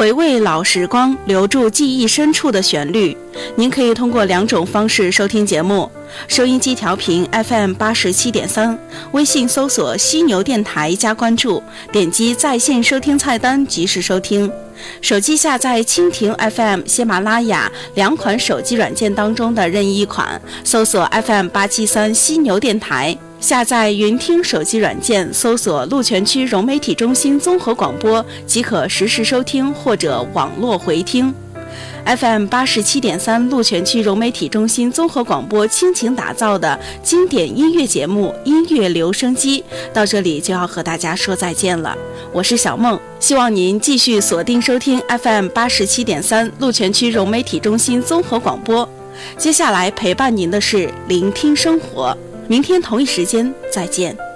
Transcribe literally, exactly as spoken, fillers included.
回味老时光，留住记忆深处的旋律。您可以通过两种方式收听节目：收音机调频 F M 八十七点三，微信搜索犀牛电台加关注，点击在线收听菜单及时收听。手机下载蜻蜓 F M、喜马拉雅两款手机软件当中的任意一款，搜索 F M 八七三犀牛电台。下载云听手机软件，搜索鹿泉区融媒体中心综合广播，即可实时收听或者网络回听。F M 八十七点三鹿泉区融媒体中心综合广播倾情打造的经典音乐节目《音乐留声机》到这里就要和大家说再见了。我是小梦，希望您继续锁定收听 F M 八十七点三鹿泉区融媒体中心综合广播。接下来陪伴您的是聆听生活，明天同一时间再见。